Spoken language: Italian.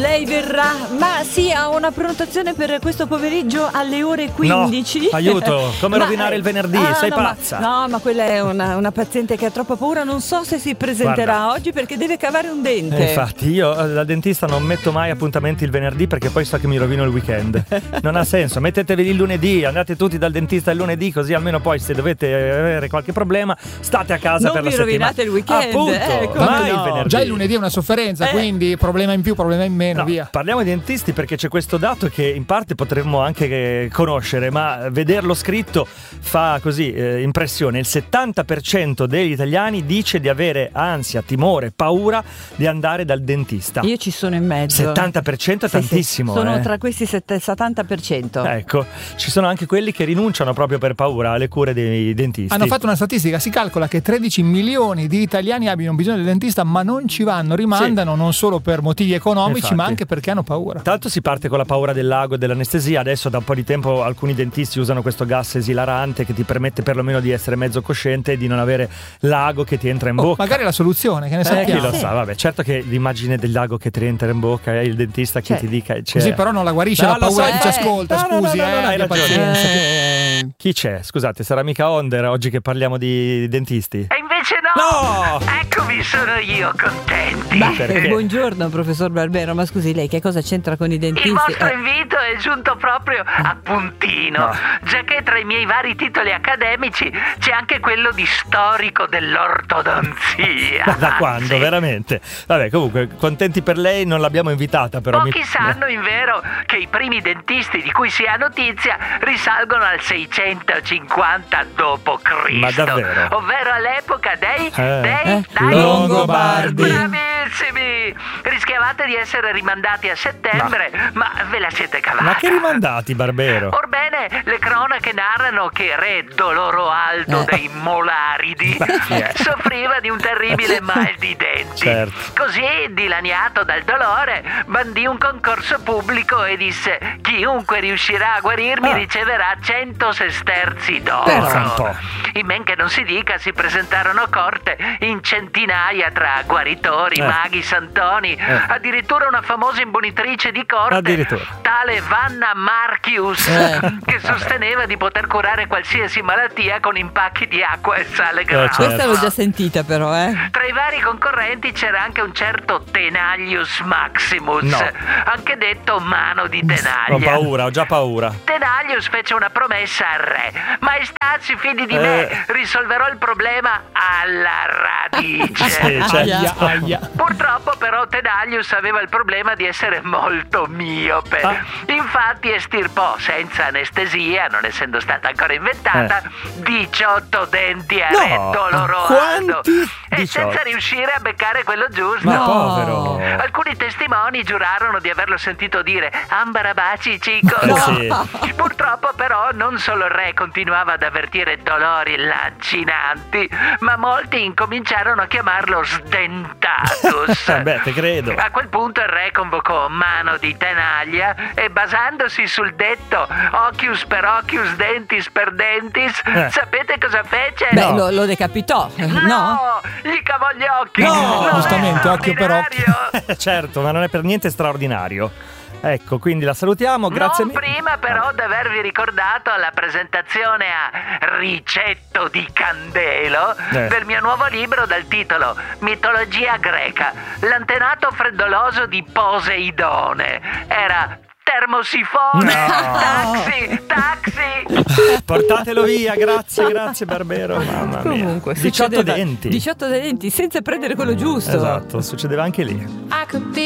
lei verrà, ma sì, ha una prenotazione per questo pomeriggio alle ore 15. No, aiuto, come rovinare il venerdì, sei pazza. Ma quella è una paziente che ha troppa paura, non so se si presenterà oggi perché deve cavare un dente. Infatti io da dentista non metto mai appuntamenti il venerdì perché poi so che mi rovino il weekend. Non ha senso, mettetevi il lunedì, andate tutti dal dentista il lunedì, così almeno poi se dovete avere qualche problema state a casa non per la settimana. Non vi rovinate il weekend. Appunto, mai il venerdì. Già il lunedì è una sofferenza, quindi problema in più, problema in meno, via. Parliamo di dentisti perché c'è questo dato che in parte potremmo anche conoscere, ma vederlo scritto fa così impressione. Il 70% degli italiani dice di avere ansia, timore, paura di andare dal dentista. Io ci sono in mezzo. 70% è tantissimo. Sono tra questi 70%. Ecco, ci sono anche quelli che rinunciano proprio per paura alle cure dei dentisti. Hanno fatto una statistica, si calcola che 13 milioni di italiani abbiano bisogno del dentista ma non ci vanno, rimandano, non solo per motivi economici, infatti, ma anche perché hanno paura. Tanto si parte con la paura del lago e dell'anestesia. Adesso da un po' di tempo alcuni dentisti usano questo gas esilarante che ti permette perlomeno di essere mezzo cosciente e di non avere l'ago che ti entra in bocca. Magari è la soluzione, che ne sappiamo. Chi lo sa, vabbè, certo che l'immagine del lago che ti entra in bocca è il dentista che ti dica così però non la guarisce la paura che ci ascolta, scusi, hai ragione. pazienza. Chi c'è? Scusate, sarà mica Onder oggi che parliamo di dentisti? E invece no! Eccomi, sono io, contenti. Buongiorno professor Barbero, ma scusi, lei che cosa c'entra con i dentisti? Il vostro invito è giunto proprio a puntino, giacché tra i miei vari titoli accademici c'è anche quello di storico dell'ortodonzia. Ma da quando? Veramente? Vabbè, comunque, contenti per lei, non l'abbiamo invitata però. Pochi sanno invero che i primi dentisti di cui si ha notizia risalgono al 650 d.C. Ma davvero? Ovvero all'epoca dei Longobardi. Bravissimi! Rischiavate di essere rimandati a settembre, ma ve la siete cavata. Ma che rimandati, Barbero? Orbene, le cronache narrano che re Doloroaldo dei Molaridi soffriva di un terribile mal di denti. Certo. Così, dilaniato dal dolore, bandì un concorso pubblico e disse: chiunque riuscirà a guarirmi riceverà 100 sesterzi d'oro. Pensa un po'. In men che non si dica, si presentarono a corte in centinaia tra guaritori, maghi, santoni, addirittura una famosa imbonitrice di corte, tale Vanna Marchius, che sosteneva di poter curare qualsiasi malattia con impacchi di acqua e sale grosso. Questa l'ho già sentita però, Tra i vari concorrenti c'era anche un certo Tenaglius Maximus, anche detto mano di tenaglia. Ho già paura. Tenaglius fece una promessa al re: maestà, si fidi di me, risolverò il problema alla radice. Purtroppo però Tenaglius aveva il problema di essere molto miope. Infatti estirpò senza anestesia, non essendo stata ancora inventata, 18 denti a re Doloroaldo. E senza riuscire a beccare quello giusto. Ma povero. Alcuni testimoni giurarono di averlo sentito dire ambarabaci cico. Purtroppo però non solo il re continuava ad avvertire dolori lancinanti, ma molti incominciarono a chiamarlo sdentatus. Beh, te credo. A quel punto il re convocò mano di tenaglia e, basandosi sul detto occhius per occhius, dentis per dentis, sapete cosa fece? Beh, lo decapitò. No, gli cavò gli occhi. No, giustamente, occhio per occhio. Certo, ma non è per niente straordinario. Ecco, quindi la salutiamo, grazie mille. Non prima però di avervi ricordato alla presentazione a Ricetto di Candelo del mio nuovo libro dal titolo Mitologia greca, l'antenato freddoloso di Poseidone. Era termosifone. Taxi. Portatelo via, grazie Barbero. Mamma mia. Comunque, 18 denti. 18 denti senza prendere quello giusto. Esatto, succedeva anche lì.